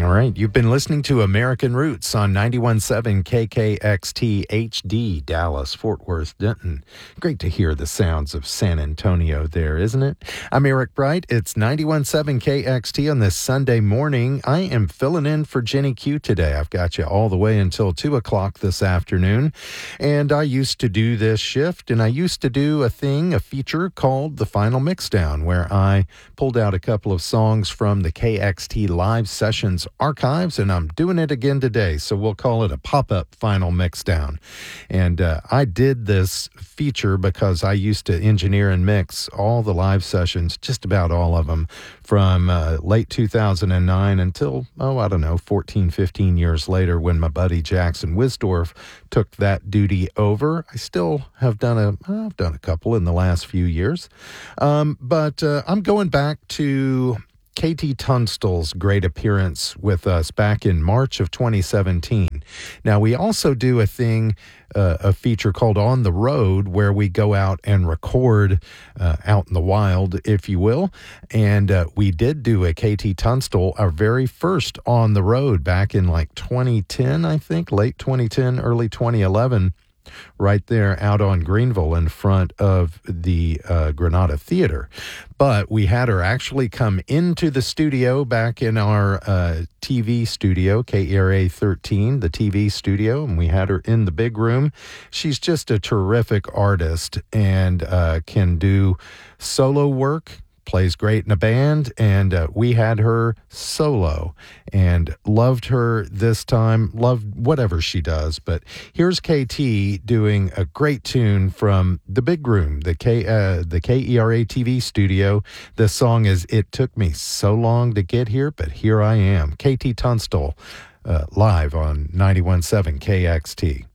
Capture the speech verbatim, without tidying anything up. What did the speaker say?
All right, you've been listening to American Roots on ninety-one point seven K K X T H D, Dallas, Fort Worth, Denton. Great to hear the sounds of San Antonio there, isn't it? I'm Eric Bright. It's ninety-one point seven K X T on this Sunday morning. I am filling in for Jenny Q today. I've got you all the way until two o'clock this afternoon. And I used to do this shift, and I used to do a thing, a feature called The Final Mixdown, where I pulled out a couple of songs from the K X T live sessions archives, and I'm doing it again today, so we'll call it a pop-up Final Mixdown. And uh, I did this feature because I used to engineer and mix all the live sessions, just about all of them, from uh, late two thousand nine until, oh, I don't know, fourteen, fifteen years later when my buddy Jackson Wisdorf took that duty over. I still have done a, I've done a couple in the last few years, um, but uh, I'm going back to K T Tunstall's great appearance with us back in March of twenty seventeen. Now, we also do a thing, uh, a feature called On the Road, where we go out and record uh, out in the wild, if you will. And uh, we did do a K T Tunstall, our very first On the Road, back in like twenty ten, I think, late twenty ten, early twenty eleven. Right there out on Greenville in front of the uh, Granada Theater. But we had her actually come into the studio back in our uh, T V studio, K E R A thirteen, the T V studio, and we had her in the big room. She's just a terrific artist and uh, can do solo work, plays great in a band, and uh, we had her solo and loved her this time, loved whatever she does. But here's K T doing a great tune from the big room, the K uh, the K E R A T V studio. The song is It Took Me So Long to Get Here, but Here I Am. K T Tunstall uh, live on ninety-one point seven K X T.